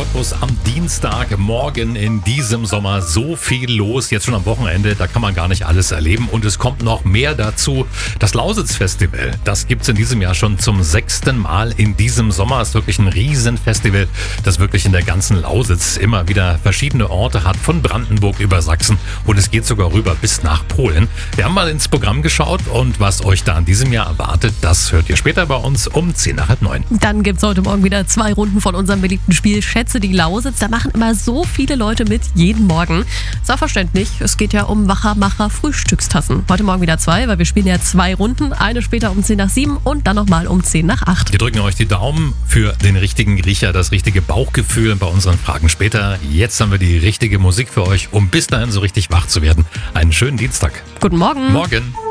Cottbus am Dienstagmorgen in diesem Sommer. So viel los, jetzt schon am Wochenende, da kann man gar nicht alles erleben. Und es kommt noch mehr dazu. Das Lausitz-Festival, das gibt's in diesem Jahr schon zum 6. Mal in diesem Sommer. Ist wirklich ein Riesenfestival, das wirklich in der ganzen Lausitz immer wieder verschiedene Orte hat, von Brandenburg über Sachsen. Und es geht sogar rüber bis nach Polen. Wir haben mal ins Programm geschaut und was euch da in diesem Jahr erwartet, das hört ihr später bei uns um 10:08. Dann gibt's heute Morgen wieder 2 Runden von unserem beliebten Spiel Schätze die Lausitz. Da machen immer so viele Leute mit, jeden Morgen. Ist auch verständlich, es geht ja um Wachermacher Frühstückstassen. Heute Morgen wieder 2, weil wir spielen ja 2 Runden. Eine später um 7:10 und dann nochmal um 7:50. Wir drücken euch die Daumen für den richtigen Riecher, das richtige Bauchgefühl bei unseren Fragen später. Jetzt haben wir die richtige Musik für euch, um bis dahin so richtig wach zu werden. Einen schönen Dienstag. Guten Morgen. Morgen.